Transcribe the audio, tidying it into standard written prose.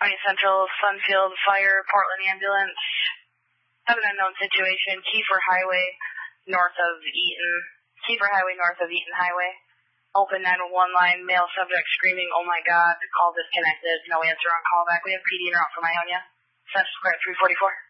Central, Sunfield Fire, Portland Ambulance. Have an unknown situation. Kiefer Highway, north of Eaton. Kiefer Highway, north of Eaton Highway. Open 911 line, male subject screaming, "Oh my God," call disconnected, no answer on callback. We have PD en route from Ionia. Census Square 344.